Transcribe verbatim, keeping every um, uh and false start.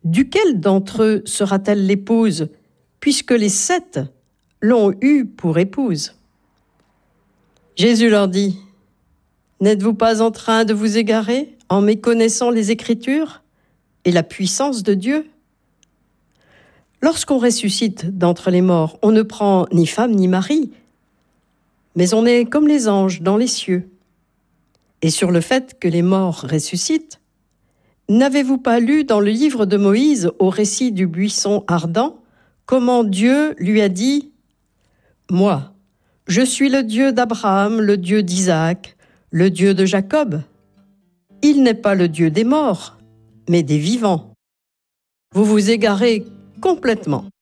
duquel d'entre eux sera-t-elle l'épouse, puisque les sept l'ont eue pour épouse? Jésus leur dit, « N'êtes-vous pas en train de vous égarer en méconnaissant les Écritures et la puissance de Dieu? Lorsqu'on ressuscite d'entre les morts, on ne prend ni femme ni mari, mais on est comme les anges dans les cieux. Et sur le fait que les morts ressuscitent, n'avez-vous pas lu dans le livre de Moïse, au récit du buisson ardent, comment Dieu lui a dit « Moi, je suis le Dieu d'Abraham, le Dieu d'Isaac, le Dieu de Jacob. Il n'est pas le Dieu des morts, mais des vivants. » Vous vous égarez complètement.